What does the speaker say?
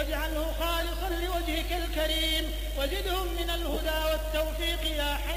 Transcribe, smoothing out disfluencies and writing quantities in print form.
واجعله خالصا لوجهك الكريم، وزدهم من الهدى والتوفيق يا حي